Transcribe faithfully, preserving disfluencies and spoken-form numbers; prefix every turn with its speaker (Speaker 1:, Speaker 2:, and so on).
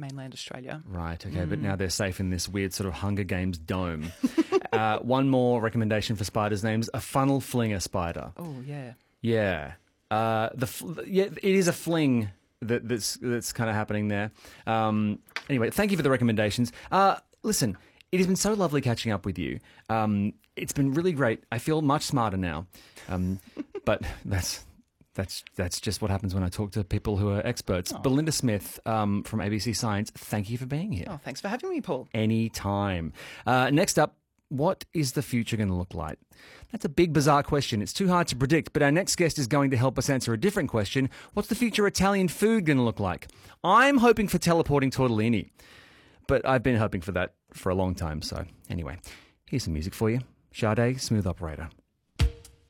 Speaker 1: mainland Australia.
Speaker 2: Right, okay, mm. but now they're safe in this weird sort of Hunger Games dome. uh, one more recommendation for spiders' names, a funnel flinger spider.
Speaker 1: Oh, yeah.
Speaker 2: Yeah. Uh, the fl- yeah, it is a fling that, that's that's kind of happening there. Um, anyway, thank you for the recommendations. Uh, listen, it has been so lovely catching up with you. Um, it's been really great. I feel much smarter now. Um, but that's that's that's just what happens when I talk to people who are experts. Oh. Belinda Smith um, from A B C Science, thank you for being here.
Speaker 1: Oh, thanks for having me, Paul.
Speaker 2: Anytime. Uh, next up, what is the future going to look like? That's a big, bizarre question. It's too hard to predict, but our next guest is going to help us answer a different question. What's the future Italian food going to look like? I'm hoping for teleporting tortellini, but I've been hoping for that for a long time. So anyway, here's some music for you. Sade, Smooth Operator.